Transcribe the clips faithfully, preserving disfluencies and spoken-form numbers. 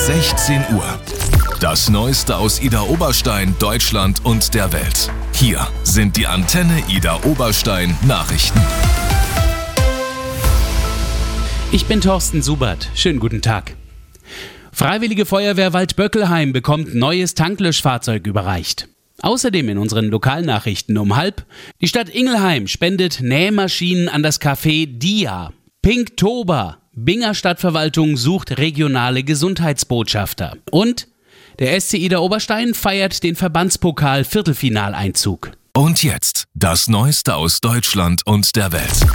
sechzehn Uhr. Das Neueste aus Idar Oberstein, Deutschland und der Welt. Hier sind die Antenne Idar Oberstein Nachrichten. Ich bin Thorsten Subert. Schönen guten Tag. Freiwillige Feuerwehr Waldböckelheim bekommt neues Tanklöschfahrzeug überreicht. Außerdem in unseren Lokalnachrichten um halb: Die Stadt Ingelheim spendet Nähmaschinen an das Café Dia. Pinktober. Binger Stadtverwaltung sucht regionale Gesundheitsbotschafter. Und der S C Idar Oberstein feiert den Verbandspokal-Viertelfinaleinzug. Und jetzt das Neueste aus Deutschland und der Welt.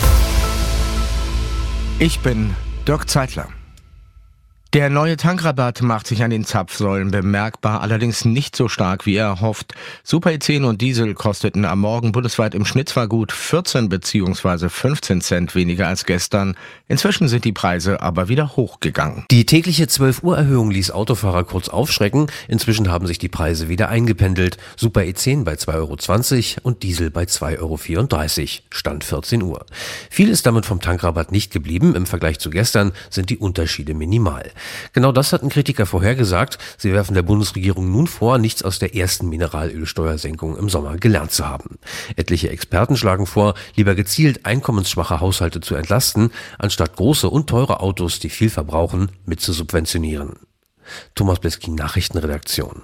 Ich bin Dirk Zeitler. Der neue Tankrabatt macht sich an den Zapfsäulen bemerkbar, allerdings nicht so stark, wie er hofft. Super E zehn und Diesel kosteten am Morgen bundesweit im Schnitt zwar gut vierzehn bzw. fünfzehn Cent weniger als gestern. Inzwischen sind die Preise aber wieder hochgegangen. Die tägliche zwölf Uhr Erhöhung ließ Autofahrer kurz aufschrecken. Inzwischen haben sich die Preise wieder eingependelt. Super E zehn bei zwei Euro zwanzig und Diesel bei zwei Euro vierunddreißig. Stand vierzehn Uhr. Viel ist damit vom Tankrabatt nicht geblieben. Im Vergleich zu gestern sind die Unterschiede minimal. Genau das hatten Kritiker vorhergesagt. Sie werfen der Bundesregierung nun vor, nichts aus der ersten Mineralölsteuersenkung im Sommer gelernt zu haben. Etliche Experten schlagen vor, lieber gezielt einkommensschwache Haushalte zu entlasten, anstatt große und teure Autos, die viel verbrauchen, mit zu subventionieren. Thomas Bleskin, Nachrichtenredaktion.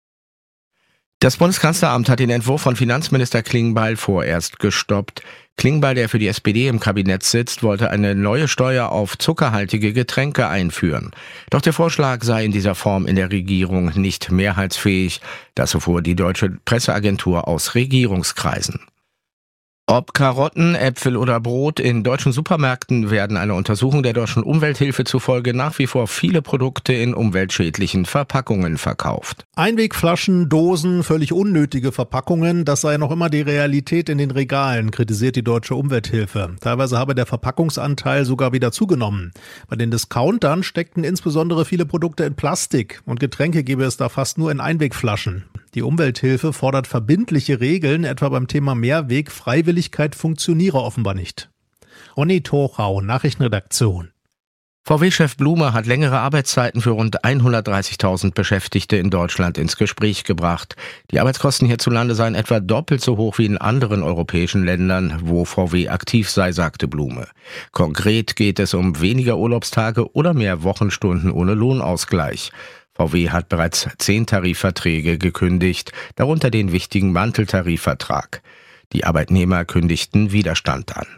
Das Bundeskanzleramt hat den Entwurf von Finanzminister Klingbeil vorerst gestoppt. Klingbeil, der für die S P D im Kabinett sitzt, wollte eine neue Steuer auf zuckerhaltige Getränke einführen. Doch der Vorschlag sei in dieser Form in der Regierung nicht mehrheitsfähig. Das erfuhr die deutsche Presseagentur aus Regierungskreisen. Ob Karotten, Äpfel oder Brot, in deutschen Supermärkten werden einer Untersuchung der deutschen Umwelthilfe zufolge nach wie vor viele Produkte in umweltschädlichen Verpackungen verkauft. Einwegflaschen, Dosen, völlig unnötige Verpackungen, das sei noch immer die Realität in den Regalen, kritisiert die deutsche Umwelthilfe. Teilweise habe der Verpackungsanteil sogar wieder zugenommen. Bei den Discountern steckten insbesondere viele Produkte in Plastik und Getränke gäbe es da fast nur in Einwegflaschen. Die Umwelthilfe fordert verbindliche Regeln, etwa beim Thema Mehrweg. Freiwilligkeit funktioniere offenbar nicht. Ronny Torau, Nachrichtenredaktion. V W-Chef Blume hat längere Arbeitszeiten für rund hundertdreißigtausend Beschäftigte in Deutschland ins Gespräch gebracht. Die Arbeitskosten hierzulande seien etwa doppelt so hoch wie in anderen europäischen Ländern, wo V W aktiv sei, sagte Blume. Konkret geht es um weniger Urlaubstage oder mehr Wochenstunden ohne Lohnausgleich. V W hat bereits zehn Tarifverträge gekündigt, darunter den wichtigen Manteltarifvertrag. Die Arbeitnehmer kündigten Widerstand an.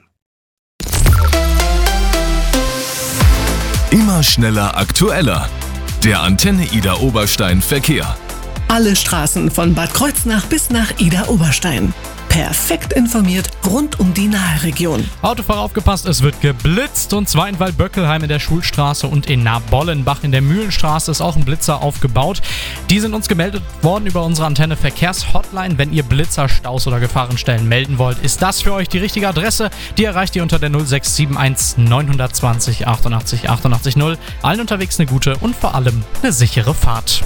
Immer schneller, aktueller. Der Antenne Idar Oberstein Verkehr. Alle Straßen von Bad Kreuznach bis nach Idar Oberstein. Perfekt informiert rund um die Naheregion. Autofahrer aufgepasst, es wird geblitzt, und zwar in Waldböckelheim in der Schulstraße und in Nabollenbach in der Mühlenstraße ist auch ein Blitzer aufgebaut. Die sind uns gemeldet worden über unsere Antenne Verkehrshotline. Wenn ihr Blitzer, Staus oder Gefahrenstellen melden wollt, ist das für euch die richtige Adresse. Die erreicht ihr unter der null sechs sieben eins neun zwei null achtundachtzig achtundachtzig null. Allen unterwegs eine gute und vor allem eine sichere Fahrt.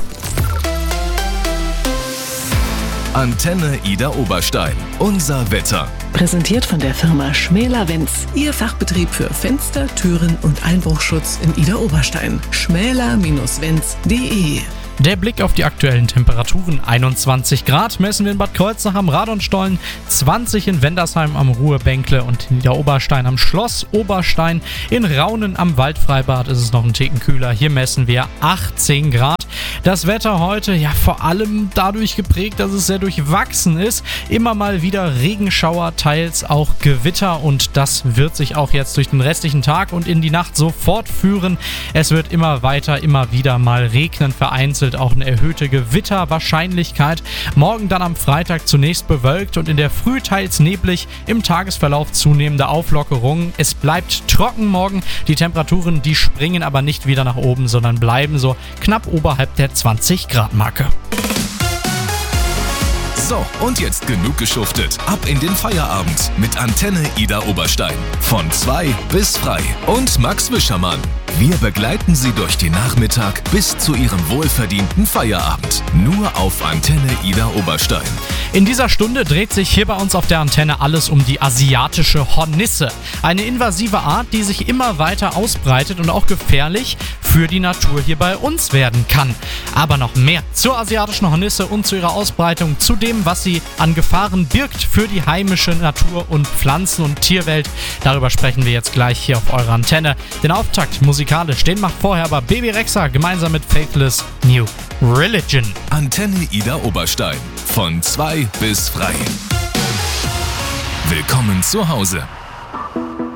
Antenne Idar Oberstein. Unser Wetter. Präsentiert von der Firma Schmäler-Wenz. Ihr Fachbetrieb für Fenster, Türen und Einbruchschutz in Idar Oberstein. schmäler Bindestrich wenz punkt de. Der Blick auf die aktuellen Temperaturen: einundzwanzig Grad messen wir in Bad Kreuznach am Radonstollen, zwanzig in Wendersheim am Ruhrbänkle und in Idar Oberstein am Schloss Oberstein. In Raunen am Waldfreibad ist es noch ein Ticken kühler. Hier messen wir achtzehn Grad. Das Wetter heute, ja, vor allem dadurch geprägt, dass es sehr durchwachsen ist. Immer mal wieder Regenschauer, teils auch Gewitter, und das wird sich auch jetzt durch den restlichen Tag und in die Nacht so fortführen. Es wird immer weiter, immer wieder mal regnen, vereinzelt auch eine erhöhte Gewitterwahrscheinlichkeit. Morgen dann am Freitag zunächst bewölkt und in der Früh teils neblig, im Tagesverlauf zunehmende Auflockerungen. Es bleibt trocken morgen, die Temperaturen, die springen aber nicht wieder nach oben, sondern bleiben so knapp oberhalb der zwanzig Grad Marke. So, und jetzt genug geschuftet. Ab in den Feierabend mit Antenne Ida Oberstein. Von zwei bis frei. Und Max Wischermann. Wir begleiten Sie durch den Nachmittag bis zu Ihrem wohlverdienten Feierabend. Nur auf Antenne Ida Oberstein. In dieser Stunde dreht sich hier bei uns auf der Antenne alles um die asiatische Hornisse. Eine invasive Art, die sich immer weiter ausbreitet und auch gefährlich für die Natur hier bei uns werden kann. Aber noch mehr zur asiatischen Hornisse und zu ihrer Ausbreitung, zu dem, was sie an Gefahren birgt für die heimische Natur- und Pflanzen- und Tierwelt. Darüber sprechen wir jetzt gleich hier auf eurer Antenne. Den Auftakt musikalisch, den macht vorher aber Baby Rexha gemeinsam mit Faithless New Religion. Antenne Ida Oberstein. Von zwei bis frei. Willkommen zu Hause.